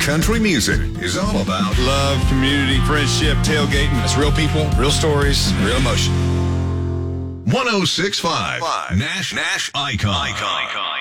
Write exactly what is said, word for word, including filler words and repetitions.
country music is all about love, community, friendship, tailgating. It's real people, real stories, real emotion. one oh six point five Nash Nash Icon. Icon.